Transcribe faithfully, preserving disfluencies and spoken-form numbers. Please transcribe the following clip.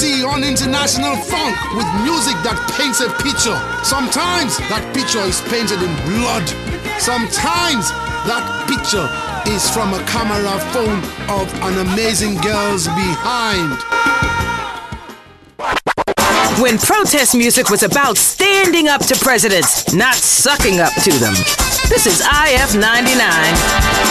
C on International Funk with music that paints a picture. Sometimes that picture is painted in blood. Sometimes that picture is from a camera phone of an amazing girl's behind. When protest music was about standing up to presidents, not sucking up to them. This is I F ninety-nine.